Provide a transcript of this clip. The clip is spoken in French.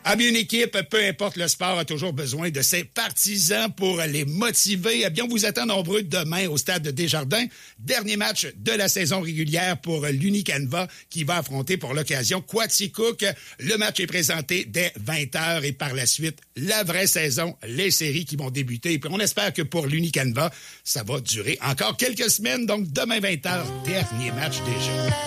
Ah bien, une équipe, peu importe le sport, a toujours besoin de ses partisans pour les motiver. Eh bien, on vous attend nombreux demain au Stade Desjardins. Dernier match de la saison régulière pour l'Unicanva qui va affronter pour l'occasion Quaticook. Le match est présenté dès 20h et par la suite, la vraie saison, les séries qui vont débuter. Et puis on espère que pour l'Unicanva, ça va durer encore quelques semaines. Donc demain 20h, dernier match déjà.